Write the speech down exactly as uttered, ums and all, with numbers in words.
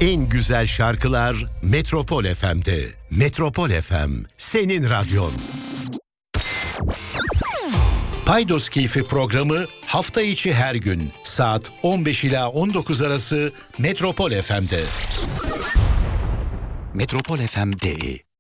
En güzel şarkılar Metropol F M'de. Metropol F M, senin radyon. Paydos Keyfi programı hafta içi her gün saat on beş ila on dokuz arası Metropol F M'de. Metropol F M D E